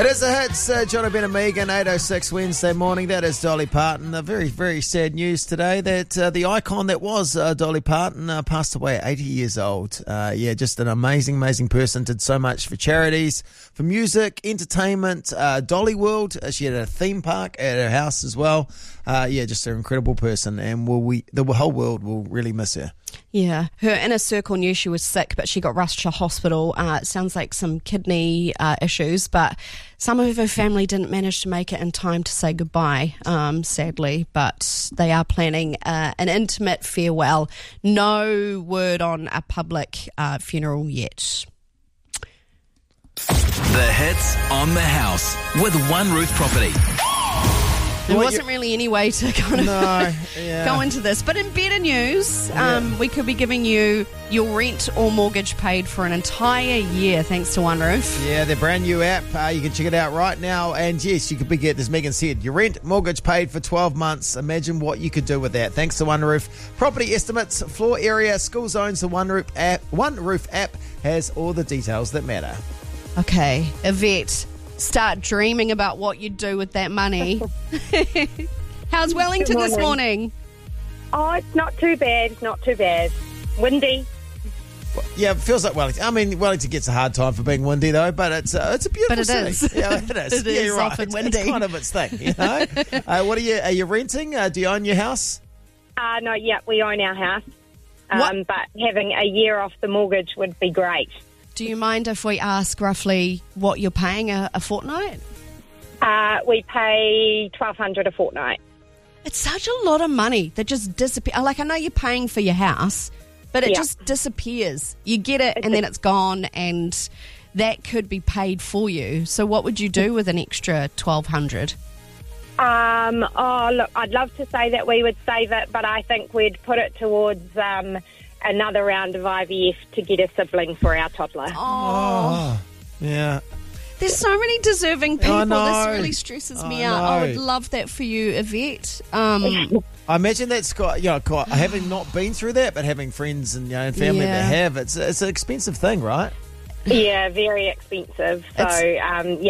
It is a hit, Johnny Ben and Megan, 8:06 Wednesday morning. That is Dolly Parton. Very, very sad news today that the icon that was Dolly Parton passed away at 80 years old. Just an amazing, amazing person. Did so much for charities, for music, entertainment, Dolly World. She had a theme park at her house as well. Just an incredible person, and the whole world will really miss her. Yeah, her inner circle knew she was sick, but she got rushed to hospital. It sounds like some kidney issues, but some of her family didn't manage to make it in time to say goodbye, sadly. But they are planning an intimate farewell. No word on a public funeral yet. The hits on the house with One Roof Property. There wasn't really any way to kind of go into this. But in better news, we could be giving you your rent or mortgage paid for an entire year thanks to One Roof. Yeah, their brand new app. You can check it out right now. And yes, you could be getting, as Megan said, your rent, mortgage paid for 12 months. Imagine what you could do with that. Thanks to One Roof. Property estimates, floor area, school zones, the One Roof app has all the details that matter. Okay, Yvette. Start dreaming about what you'd do with that money. How's Wellington this morning? Oh, it's not too bad. It's not too bad. Windy. Yeah, it feels like Wellington. I mean, Wellington gets a hard time for being windy, though, but it's a beautiful but it city. Is. Yeah, it is. It is right. often windy. It's kind of its thing, you know? What are you renting? Do you own your house? No, we own our house. What? But having a year off the mortgage would be great. Do you mind if we ask roughly what you're paying a fortnight? We pay $1,200 a fortnight. It's such a lot of money that just disappears. Like, I know you're paying for your house, but it just disappears. You get it and then it's gone, and that could be paid for you. So what would you do with an extra $1,200? Look, I'd love to say that we would save it, but I think we'd put it towards another round of IVF to get a sibling for our toddler. Oh, yeah. There's so many deserving people. I know. This really stresses me out. I would love that for you, Yvette. I imagine that's got, having not been through that, but having friends and family that have, it's an expensive thing, right? Yeah, very expensive. So,